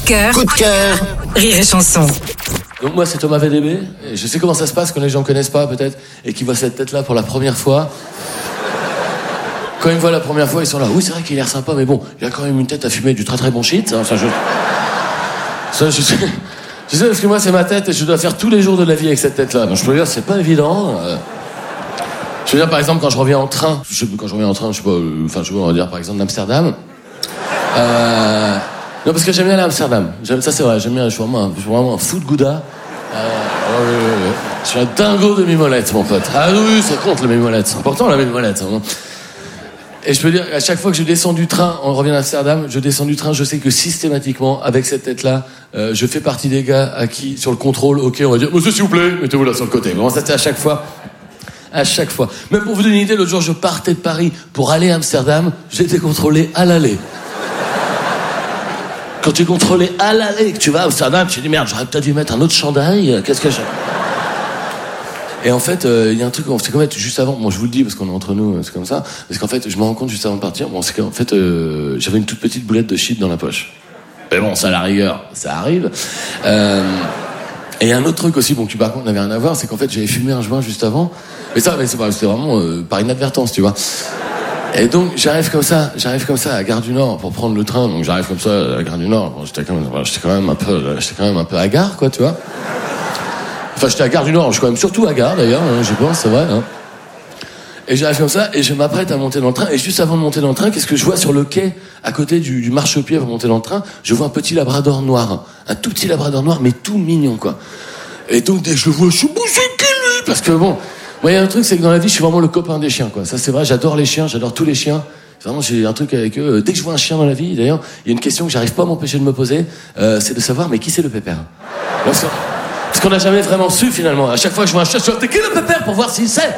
cœur. Coup de cœur. Rire et chanson. Donc moi c'est Thomas VDB, et je sais comment ça se passe quand les gens connaissent pas peut-être et qu'ils voient cette tête-là pour la première fois. Quand ils me voient la première fois, ils sont là, oui c'est vrai qu'il a l'air sympa, mais bon, il a quand même une tête à fumer du très très bon shit. Hein, je sais parce que moi c'est ma tête et je dois faire tous les jours de la vie avec cette tête-là. Donc je peux dire c'est pas évident. Je veux dire par exemple quand je reviens en train, je sais pas, on va dire par exemple d'Amsterdam. Non, parce que j'aime bien aller à Amsterdam. Ça, c'est vrai. J'aime bien. Je suis vraiment un fou de Gouda. Je suis un dingo de mimolette, mon pote. Ah oui, ça compte, la mimolette. C'est important, la mimolette. Hein. Et je peux dire, à chaque fois que je descends du train, on revient d'Amsterdam, je descends du train, je sais que systématiquement, avec cette tête-là, je fais partie des gars à qui, sur le contrôle, ok, on va dire, monsieur, s'il vous plaît, mettez-vous là sur le côté. Vraiment, ça, c'est à chaque fois. À chaque fois. Même pour vous donner une idée, l'autre jour, je partais de Paris pour aller à Amsterdam, j'étais contrôlé à l'aller. Quand tu es contrôlé à l'aller, que tu vas à Amsterdam, tu te dis merde, j'aurais peut-être dû mettre un autre chandail, qu'est-ce que j'ai. Et en fait, il y a un truc, c'est qu'en fait, juste avant, bon, je vous le dis parce qu'on est entre nous, c'est comme ça, parce qu'en fait, je me rends compte juste avant de partir, bon, c'est qu'en fait, j'avais une toute petite boulette de shit dans la poche. Mais bon, ça à la rigueur, ça arrive. Et il y a un autre truc aussi, bon, qui par contre n'avait rien à voir, c'est qu'en fait, j'avais fumé un joint juste avant, mais c'était vraiment par inadvertance, tu vois. Et donc j'arrive comme ça à Gare du Nord pour prendre le train. Donc j'arrive comme ça à la Gare du Nord. Bon, j'étais quand même un peu hagard, quoi, tu vois. Enfin, j'étais à Gare du Nord. Je suis quand même surtout hagard d'ailleurs. Hein, je pense, c'est vrai. Hein. Et j'arrive comme ça et je m'apprête à monter dans le train. Et juste avant de monter dans le train, qu'est-ce que je vois sur le quai à côté du marchepied pour monter dans le train? Je vois un petit labrador noir, un tout petit labrador noir, mais tout mignon, quoi. Et donc dès que je le vois, je suis bougé que lui, parce que bon. Moi, il y a un truc, c'est que dans la vie, je suis vraiment le copain des chiens, quoi. Ça, c'est vrai, j'adore les chiens, j'adore tous les chiens. Vraiment, j'ai un truc avec eux. Dès que je vois un chien dans la vie, d'ailleurs, il y a une question que j'arrive pas à m'empêcher de me poser, c'est de savoir, mais qui c'est le pépère? Parce qu'on n'a jamais vraiment su, finalement. À chaque fois que je vois un chien, je dis, qui est le pépère pour voir s'il sait?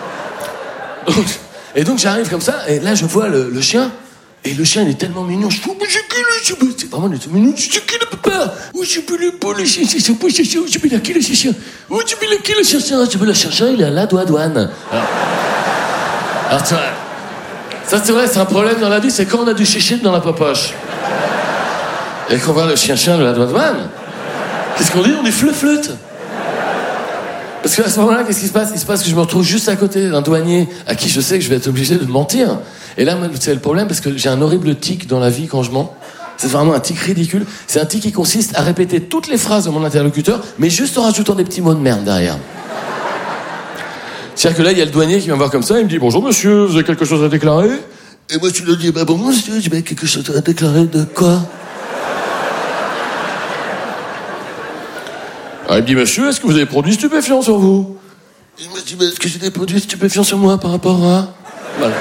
Et donc, j'arrive comme ça, et là, je vois le chien, et le chien, il est tellement mignon. Je fais, c'est vraiment des trucs mignons. Je dis, qui est le pépère? Où je peux le chien? Je peux la qui le chien? Où tu peux le qui le chien? Tu peux le chercher, il est à la douane. Alors, tu vois, ça, c'est vrai, c'est un problème dans la vie, c'est quand on a du chichit dans la popoche. Et qu'on voit le chien de la douane. Qu'est-ce qu'on dit? On dit fleu-flûte. Parce qu'à ce moment-là, qu'est-ce qui se passe? Il se passe que je me retrouve juste à côté d'un douanier à qui je sais que je vais être obligé de mentir. Et là, c'est le problème, parce que j'ai un horrible tic dans la vie quand je mens. C'est vraiment un tic ridicule. C'est un tic qui consiste à répéter toutes les phrases de mon interlocuteur, mais juste en rajoutant des petits mots de merde derrière. C'est-à-dire que là, il y a le douanier qui vient me voir comme ça, il me dit « Bonjour monsieur, vous avez quelque chose à déclarer ?» Et moi, je lui dis « Bon monsieur, j'ai quelque chose à déclarer de quoi ?» Alors, il me dit « Monsieur, est-ce que vous avez des produits stupéfiants sur vous ?» Il me dit « Est-ce que j'ai des produits stupéfiants sur moi par rapport à... » Voilà.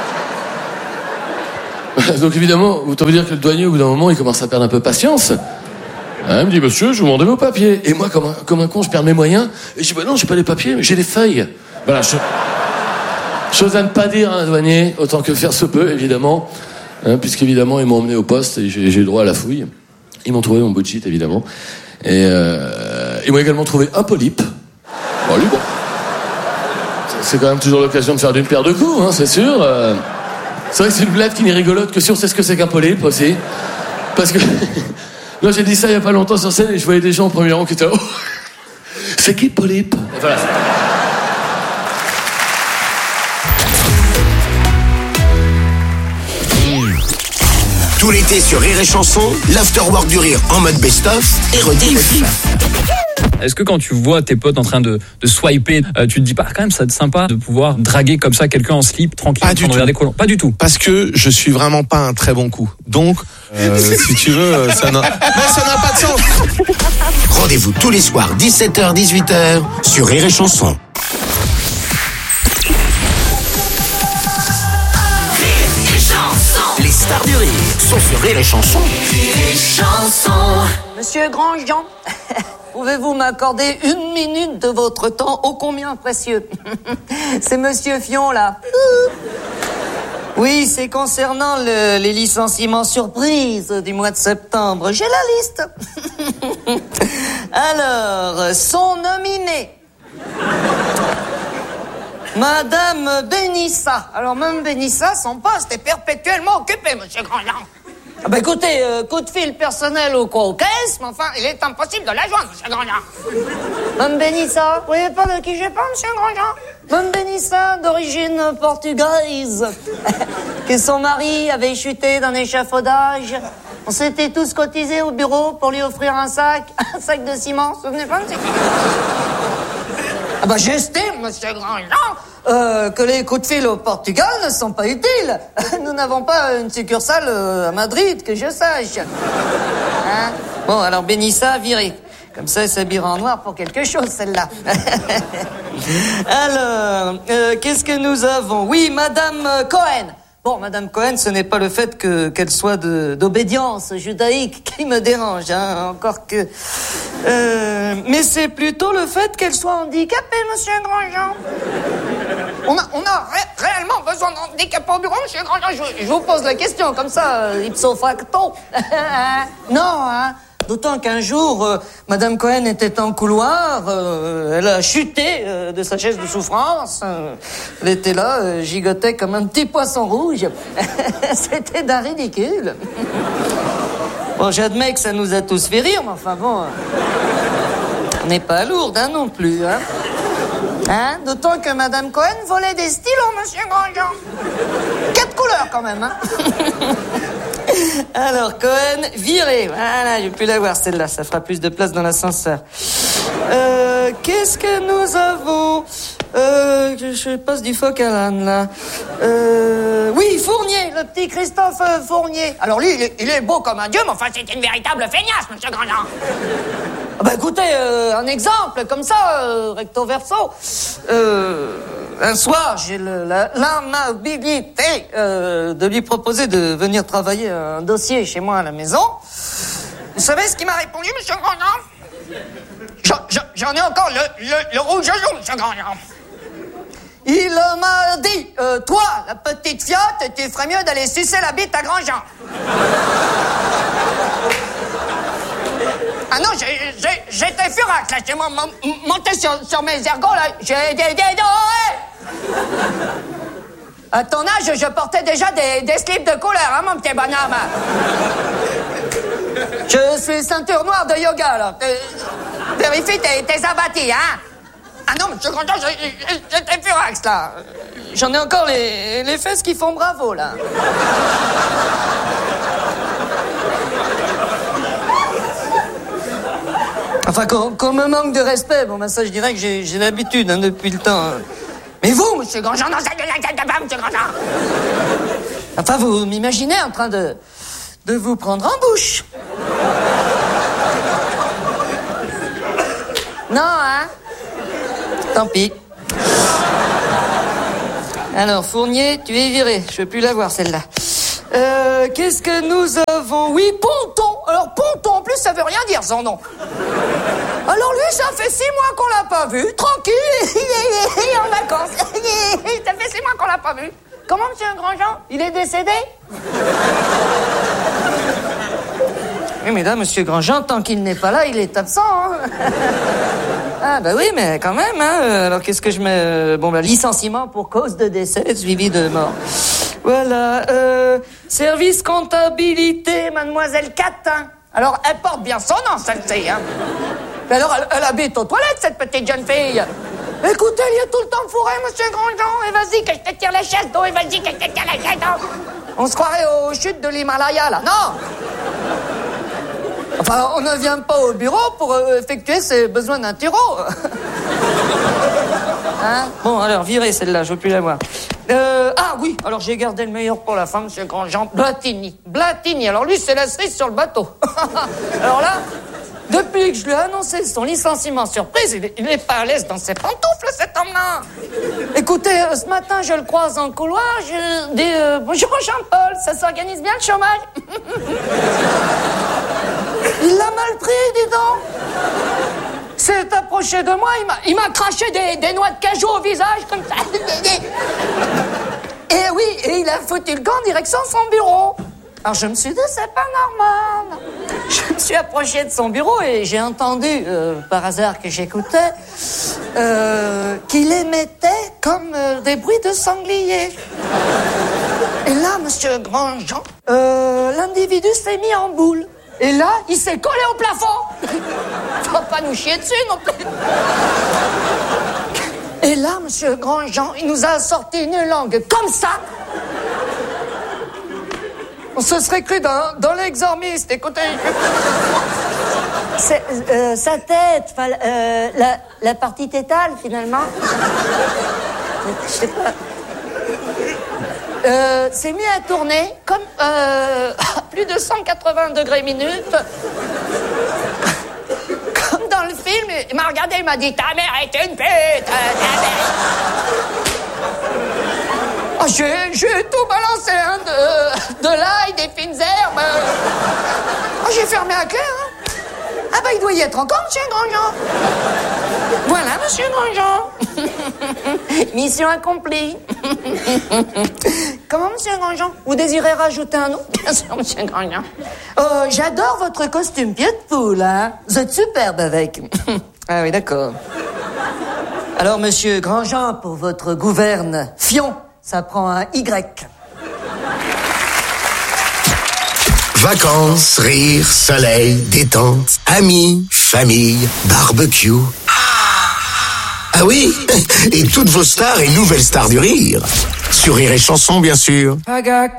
Donc évidemment, autant vous dire que le douanier, au bout d'un moment, il commence à perdre un peu patience. Il me dit, monsieur, je vous demandais vos papiers. Et moi, comme un con, je perds mes moyens. Et je dis, non, j'ai pas les papiers, mais j'ai les feuilles. Voilà, chose à ne pas dire à un douanier, autant que faire se peut, évidemment. Puisqu'évidemment, ils m'ont emmené au poste et j'ai eu droit à la fouille. Ils m'ont trouvé mon bout de shit, évidemment. Et ils m'ont également trouvé un polype. Bon, lui, bon. C'est quand même toujours l'occasion de faire d'une pierre deux coups, hein, c'est sûr. C'est vrai que c'est une blague qui n'est rigolote que si on sait ce que c'est qu'un polype aussi. Parce que... Moi, j'ai dit ça il y a pas longtemps sur scène et je voyais des gens au premier rang qui étaient là. Oh, c'est qui polype? Et voilà. Tout l'été sur Rire et Chanson, l'afterwork du rire en mode best-of et rediff. Est-ce que quand tu vois tes potes en train de swiper, tu te dis pas quand même ça va être sympa de pouvoir draguer comme ça quelqu'un en slip tranquille? Pas du tout. Colons. Pas du tout. Parce que je suis vraiment pas un très bon coup. Donc, si tu veux, ça n'a pas de sens. Rendez-vous tous les soirs 17h-18h sur Rire et Chanson. Les stars du rire sont sur Rire et Chanson. Monsieur Grandjean, pouvez-vous m'accorder 1 minute de votre temps ô combien précieux? C'est Monsieur Fion, là. Oui, c'est concernant les licenciements surprises du mois de septembre. J'ai la liste. Alors, sont nominés Madame Benissa. Alors, Mme Benissa, son poste est perpétuellement occupé, Monsieur Grandjean. Ah bah écoutez, coup de fil personnel ou quoi aux caisses, mais enfin, il est impossible de la joindre, monsieur Grandjean. Mme Benissa, vous voyez pas de qui je parle, monsieur Grandjean? Mme Benissa, d'origine portugaise, que son mari avait chuté d'un échafaudage. On s'était tous cotisés au bureau pour lui offrir un sac de ciment, vous vous souvenez pas, monsieur? Ah bah j'estime, monsieur Grandjean, que les coups de fil au Portugal ne sont pas utiles. Nous n'avons pas une succursale à Madrid, que je sache. Hein? Bon, alors Benissa, virez. Comme ça, elle s'habillera en noir pour quelque chose, celle-là. Alors, qu'est-ce que nous avons? Oui, Madame Cohen. Bon, Madame Cohen, ce n'est pas le fait qu'elle soit d'obédience judaïque qui me dérange, hein, encore que... mais c'est plutôt le fait qu'elle soit handicapée, monsieur Grandjean. On a réellement besoin d'handicapés au bureau, monsieur Grandjean. Je vous pose la question, comme ça, ipso facto. Non, hein. D'autant qu'un jour, Madame Cohen était en couloir, elle a chuté de sa chaise de souffrance. Elle était là, gigotait comme un petit poisson rouge. C'était d'un ridicule. Bon, j'admets que ça nous a tous fait rire, mais enfin bon, on n'est pas lourde, hein, non plus, hein. Hein? D'autant que Madame Cohen volait des stylos, monsieur Grandjean. 4 couleurs, quand même, hein. Alors, Cohen, viré. Voilà, j'ai pu la voir, celle-là. Ça fera plus de place dans l'ascenseur. Qu'est-ce que nous avons? Je passe du phoque à l'âne, là. Oui, Fournier, le petit Christophe Fournier. Alors, lui, il est beau comme un dieu, mais enfin, c'est une véritable feignasse, monsieur Grandjean. Ah bah, écoutez, un exemple, comme ça, recto verso. Un soir, j'ai l'amabilité de lui proposer de venir travailler un dossier chez moi à la maison. Vous savez ce qu'il m'a répondu, monsieur Grandjean? J'en ai encore le rouge à jour, monsieur Grandjean. Il m'a dit, toi, la petite fiotte, tu ferais mieux d'aller sucer la bite à Grandjean. Ah non, j'étais furax, là, j'ai monté sur mes ergots, là, j'ai des à ton âge, je portais déjà des slips de couleur, hein, mon petit bonhomme. Je suis ceinture noire de yoga, là. Vérifie tes abattis, hein. Ah non, monsieur Grandjean, j'étais furax, là. J'en ai encore les fesses qui font bravo, là. Enfin, qu'on me manque de respect, bon, ben ça, je dirais que j'ai l'habitude, hein, depuis le temps. Mais vous, monsieur Grandjean, non, ça ne monsieur Grandjean. Enfin, vous m'imaginez en train de vous prendre en bouche. Non, hein? Tant pis. Alors, Fournier, tu es viré. Je ne peux plus la voir, celle-là. Qu'est-ce que nous avons? Oui, Ponton. Alors, Ponton, en plus, ça veut rien dire, son nom. Alors, lui, ça fait 6 mois qu'on l'a pas vu. Tranquille, il est en vacances. Ça fait 6 mois qu'on l'a pas vu. Comment, monsieur Grandjean? Il est décédé? Oui, mais là, monsieur Grandjean, tant qu'il n'est pas là, il est absent, hein. Ah, bah oui, mais quand même, hein. Alors, qu'est-ce que je mets? Bon, bah, licenciement pour cause de décès suivi de mort. Voilà, service comptabilité, mademoiselle Catin. Alors, elle porte bien son nom, celle-ci, hein. Mais alors, elle habite aux toilettes, cette petite jeune fille. Écoutez, il y a tout le temps fourré, monsieur Grandjean. Et vas-y, que je te tire la chaise d'eau. Et vas-y, que je te tire la chaise d'eau. On se croirait aux chutes de l'Himalaya, là. Non. Enfin, on ne vient pas au bureau pour effectuer ses besoins d'un tyro. Hein? Bon, alors, virez celle-là, je veux plus la voir. Ah oui, alors j'ai gardé le meilleur pour la fin, monsieur Grandjean. Blatini. Alors lui, c'est la cerise sur le bateau. Alors là, depuis que je lui ai annoncé son licenciement surprise, il est pas à l'aise dans ses pantoufles, cet homme-là. Écoutez, ce matin, je le croise en couloir, je dis bonjour Jean-Paul, ça s'organise bien le chômage? Il l'a mal pris, dis donc. S'est approché de moi, il m'a craché des noix de cajou au visage, comme ça. Et oui, et il a foutu le camp en direction de son bureau. Alors je me suis dit, c'est pas normal. Je me suis approché de son bureau et j'ai entendu, par hasard que j'écoutais, qu'il émettait comme des bruits de sanglier. Et là, monsieur Grandjean, l'individu s'est mis en boule. Et là, il s'est collé au plafond. Faut pas nous chier dessus non plus. Et là, monsieur Grandjean, il nous a sorti une langue comme ça. On se serait cru dans l'exormiste, écoutez. Sa tête, la partie tétale, finalement. Je sais pas. S'est mis à tourner comme à plus de 180 degrés minutes. Comme dans le film, il m'a regardé, il m'a dit « Ta mère est une pute, ta mère !» Oh, j'ai tout balancé, hein, de l'ail, des fines herbes. Oh, j'ai fermé la clé, hein. Ah bah, il doit y être encore, monsieur Grandjean. Voilà, monsieur Grandjean. Mission accomplie. Comment, monsieur Grandjean? Vous désirez rajouter un nom? Bien sûr, monsieur Grandjean. Oh, j'adore votre costume pied de poule, hein. Vous êtes superbe avec. Ah oui, d'accord. Alors, monsieur Grandjean, pour votre gouverne Fion, ça prend un Y. Vacances, rire, soleil, détente, amis, famille, barbecue. Ah oui, et toutes vos stars et nouvelles stars du rire. Sur Rire et Chanson, bien sûr. Pagac.